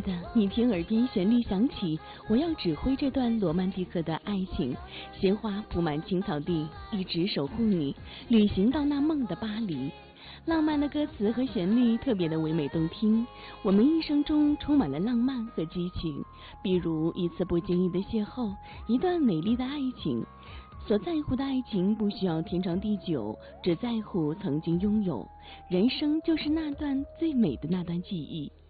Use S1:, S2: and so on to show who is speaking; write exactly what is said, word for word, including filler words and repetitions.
S1: 爱的，你听耳边旋律响起，我要指挥这段罗曼蒂克的爱情。鲜花铺满青草地，一直守护你，旅行到那梦的巴黎。浪漫的歌词和旋律特别的唯美动听，我们一生中充满了浪漫和激情，比如一次不经意的邂逅，一段美丽的爱情。所在乎的爱情不需要天长地久，只在乎曾经拥有。人生就是那段最美的那段记忆。